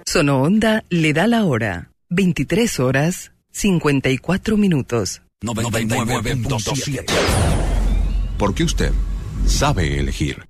Sonoonda le da la hora. 23 horas, 54 minutos. 99.7. Porque usted sabe elegir.